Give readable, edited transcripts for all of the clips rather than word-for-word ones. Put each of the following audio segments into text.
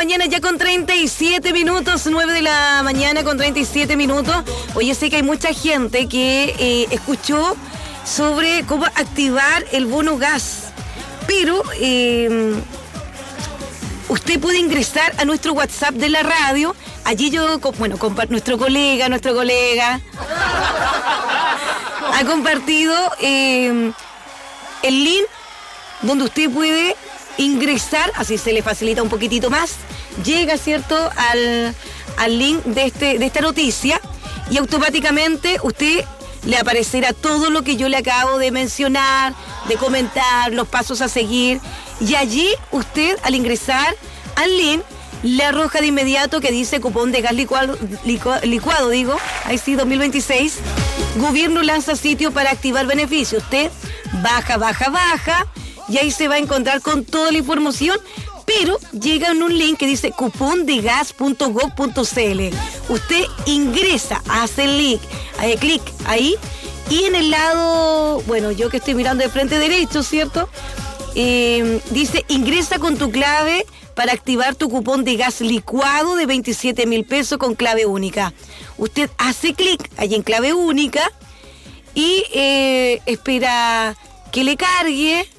mañana ya con 37 minutos, 9 de la mañana con 37 minutos. Oye, sé que hay mucha gente que escuchó sobre cómo activar el bono gas, pero usted puede ingresar a nuestro WhatsApp de la radio. Allí yo, bueno, nuestro colega ha compartido el link donde usted puede ingresar, así se le facilita un poquitito más, llega, ¿cierto?, al link de esta noticia y automáticamente usted le aparecerá todo lo que yo le acabo de mencionar, de comentar, los pasos a seguir, y allí usted al ingresar al link le arroja de inmediato que dice cupón de gas licuado, ahí sí, 2026, gobierno lanza sitio para activar beneficios. Usted baja, y ahí se va a encontrar con toda la información, pero llega en un link que dice cupondegas.gov.cl. Usted ingresa, hace el clic ahí, y en el lado, bueno, yo que estoy mirando de frente derecho, ¿cierto? Dice, ingresa con tu clave para activar tu cupón de gas licuado de 27,000 pesos con clave única. Usted hace clic ahí en clave única y espera que le cargue.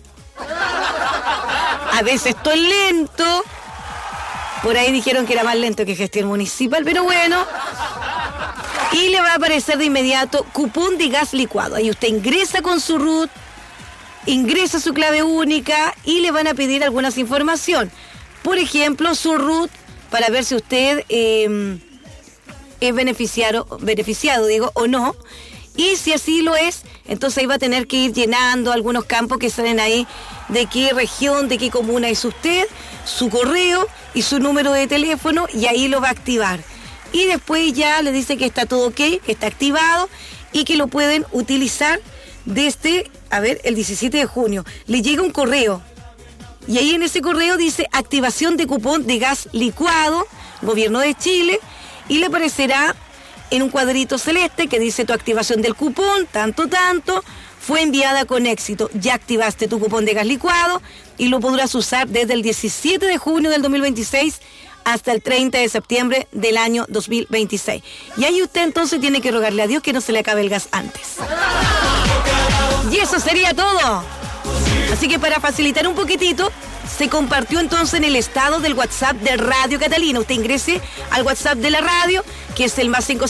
A veces esto es lento. Por ahí dijeron que era más lento que gestión municipal, pero bueno. Y le va a aparecer de inmediato cupón de gas licuado. Ahí usted ingresa con su RUT, ingresa su clave única y le van a pedir algunas información. Por ejemplo, su RUT, para ver si usted es beneficiado, o no. Y si así lo es, entonces ahí va a tener que ir llenando algunos campos que salen ahí, de qué región, de qué comuna es usted, su correo y su número de teléfono, y ahí lo va a activar. Y después ya le dice que está todo ok, que está activado y que lo pueden utilizar desde, el 17 de junio. Le llega un correo y ahí en ese correo dice activación de cupón de gas licuado, Gobierno de Chile, y le aparecerá en un cuadrito celeste que dice tu activación del cupón, tanto, fue enviada con éxito. Ya activaste tu cupón de gas licuado y lo podrás usar desde el 17 de junio del 2026 hasta el 30 de septiembre del año 2026. Y ahí usted entonces tiene que rogarle a Dios que no se le acabe el gas antes. Y eso sería todo. Así que para facilitar un poquitito, se compartió entonces en el estado del WhatsApp de Radio Catalina. Usted ingrese al WhatsApp de la radio, que es el más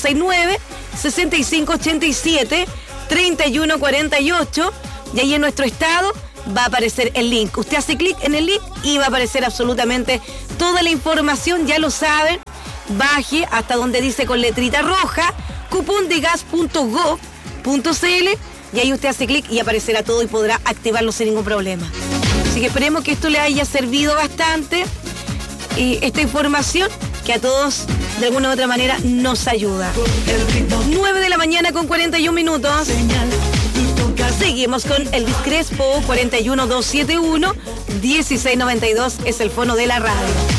569-6587-3148, y ahí en nuestro estado va a aparecer el link. Usted hace clic en el link y va a aparecer absolutamente toda la información, ya lo saben. Baje hasta donde dice con letrita roja, cupondegas.gov.cl, y ahí usted hace clic y aparecerá todo y podrá activarlo sin ningún problema. Así que esperemos que esto le haya servido bastante, esta información que a todos de alguna u otra manera nos ayuda. 9 de la mañana con 41 minutos. Seguimos con Elvis Crespo, 41271-1692 es el fono de la radio.